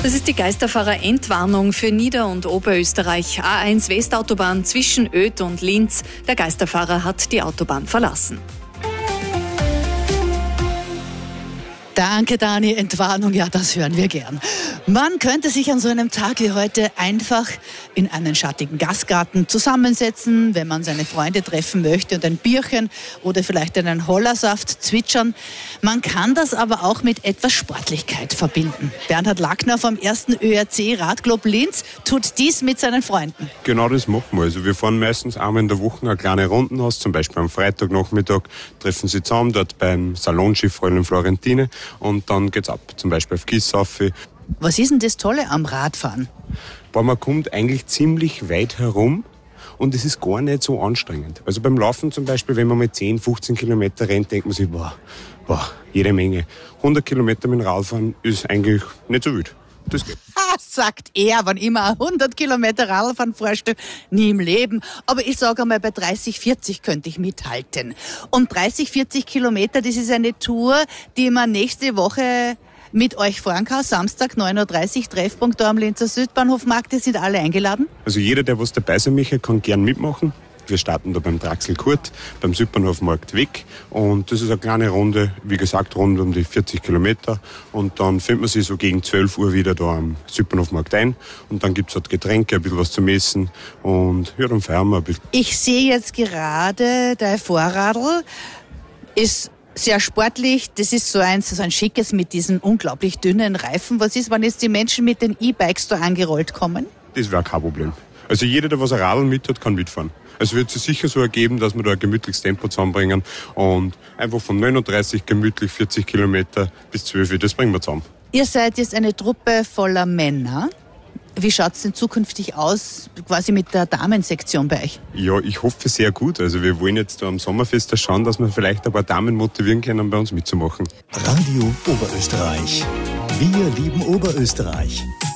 Das ist die Geisterfahrer-Entwarnung für Nieder- und Oberösterreich. A1 Westautobahn zwischen Oedt und Linz. Der Geisterfahrer hat die Autobahn verlassen. Danke, Dani. Entwarnung, ja, das hören wir gern. Man könnte sich an so einem Tag wie heute einfach in einen schattigen Gastgarten zusammensetzen, wenn man seine Freunde treffen möchte und ein Bierchen oder vielleicht einen Hollersaft zwitschern. Man kann das aber auch mit etwas Sportlichkeit verbinden. Bernhard Lackner vom 1. ÖRC Radclub Linz tut dies mit seinen Freunden. Genau das machen wir. Also wir fahren meistens einmal in der Woche eine kleine Runden aus, zum Beispiel am Freitagnachmittag treffen sie zusammen dort beim Salonschiff Fräulein Florentine und dann geht's ab, zum Beispiel auf Gießsaufe. Was ist denn das Tolle am Radfahren? Man kommt eigentlich ziemlich weit herum und es ist gar nicht so anstrengend. Also beim Laufen zum Beispiel, wenn man mal 10, 15 Kilometer rennt, denkt man sich, boah, jede Menge. 100 Kilometer mit dem Radfahren ist eigentlich nicht so wild. Das geht. Sagt er, wann immer 100 Kilometer Radfahren vorstellt, nie im Leben. Aber ich sage einmal, bei 30, 40 könnte ich mithalten. Und 30, 40 Kilometer, das ist eine Tour, die man nächste Woche mit euch fahren kann. Samstag 9.30 Uhr, Treffpunkt da am Linzer Südbahnhof. Markt, sind alle eingeladen? Also jeder, der was dabei sein möchte, kann gern mitmachen. Wir starten da beim Draxel Kurt, beim Südbahnhofmarkt weg und das ist eine kleine Runde, wie gesagt, rund um die 40 Kilometer und dann findet man sich so gegen 12 Uhr wieder da am Südbahnhofmarkt ein und dann gibt es halt Getränke, ein bisschen was zum Essen und ja, dann feiern wir ein bisschen. Ich sehe jetzt gerade, dein Vorradl ist sehr sportlich, das ist so ein schickes mit diesen unglaublich dünnen Reifen. Was ist, wenn jetzt die Menschen mit den E-Bikes da angerollt kommen? Das wäre kein Problem. Also jeder, der was ein Radl mit hat, kann mitfahren. Es wird sich sicher so ergeben, dass wir da ein gemütliches Tempo zusammenbringen und einfach von 39 gemütlich 40 Kilometer bis 12, das bringen wir zusammen. Ihr seid jetzt eine Truppe voller Männer. Wie schaut es denn zukünftig aus, quasi mit der Damensektion bei euch? Ja, ich hoffe sehr gut. Also wir wollen jetzt da am Sommerfest schauen, dass wir vielleicht ein paar Damen motivieren können, bei uns mitzumachen. Radio Oberösterreich. Wir lieben Oberösterreich.